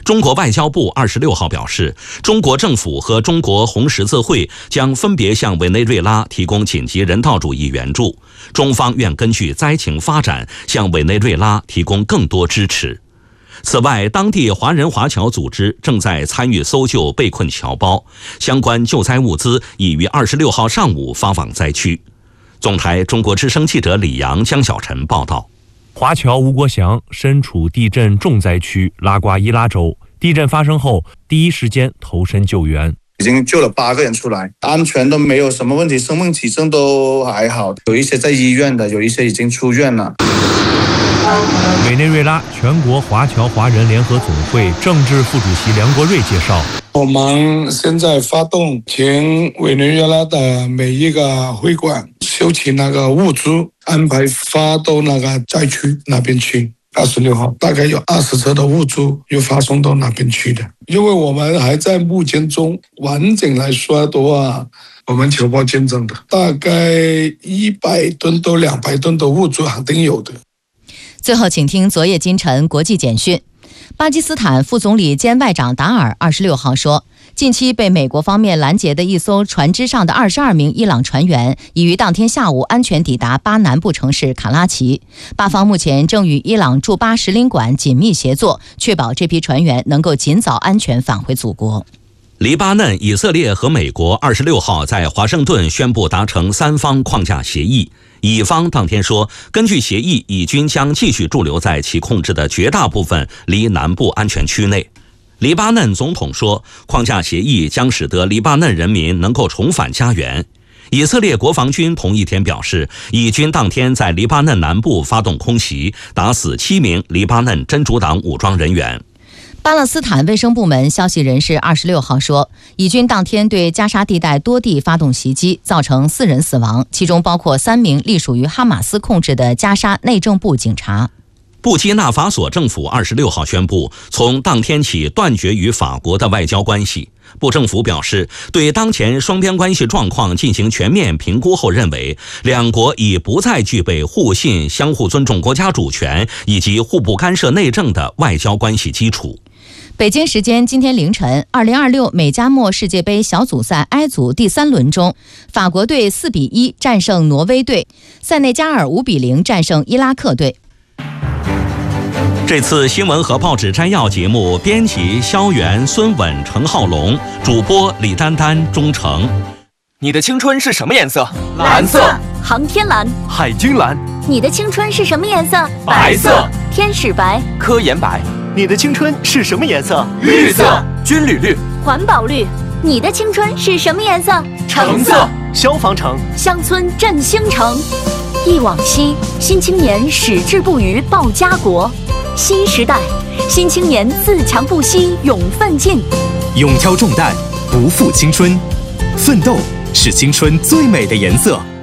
中国外交部26号表示，中国政府和中国红十字会将分别向委内瑞拉提供紧急人道主义援助，中方愿根据灾情发展向委内瑞拉提供更多支持。此外，当地华人华侨组织正在参与搜救被困侨胞，相关救灾物资已于26号上午发往灾区。总台中国之声记者李阳、江小晨报道。 华侨吴国祥身处地震重灾区拉瓜伊拉州，地震发生后第一时间投身救援， 已经救了8个人出来，安全都没有什么问题，生命体征都还好，有一些在医院的，有一些已经出院了。 委内瑞拉全国华侨华人联合总会政治副主席梁国瑞介绍， 我们现在发动全委内瑞拉的每一个会馆收集那个物资，安排发到那个灾区那边去。26号大概有20车的物资又发送到那边去的，因为我们还在募捐中，完整来说的话，我们侨胞捐赠的大概100吨到200吨的物资肯定有的。 最后请听昨夜今晨国际简讯。巴基斯坦副总理兼外长达尔26号说，近期被美国方面拦截的一艘船只上的22名伊朗船员已于当天下午安全抵达巴南部城市卡拉奇，巴方目前正与伊朗驻巴使领馆紧密协作，确保这批船员能够尽早安全返回祖国。 黎巴嫩、以色列和美国26号在华盛顿宣布达成3方框架协议。以方当天说，根据协议，以军将继续驻留在其控制的绝大部分离南部安全区内。黎巴嫩总统说，框架协议将使得黎巴嫩人民能够重返家园。以色列国防军同一天表示，以军当天在黎巴嫩南部发动空袭，打死7名黎巴嫩真主党武装人员。 巴勒斯坦卫生部门消息人士26号说，以军当天对加沙地带多地发动袭击，造成4人死亡，其中包括3名隶属于哈马斯控制的加沙内政部警察。 布基纳法索政府26号宣布，从当天起断绝与法国的外交关系。布政府表示，对当前双边关系状况进行全面评估后，认为两国已不再具备互信、相互尊重国家主权以及互不干涉内政的外交关系基础。 北京时间今天凌晨，2026美加墨世界杯小组赛 I 组第3轮中，法国队4-1战胜挪威队，塞内加尔5-0战胜伊拉克队。 这次新闻和报纸摘要节目，编辑肖元、孙稳、程浩龙，主播李丹丹、钟诚。 你的青春是什么颜色？ 蓝色。航天蓝。 海军蓝。 你的青春是什么颜色？ 白色。 天使白。 科研白。 你的青春是什么颜色？ 绿色。军旅绿。 环保绿。你的青春是什么颜色？ 橙色。 消防橙。 乡村振兴城。忆往昔，新青年矢志不渝报家国。新时代，新青年自强不息勇奋进， 勇挑重担，不负青春，奋斗是青春最美的颜色。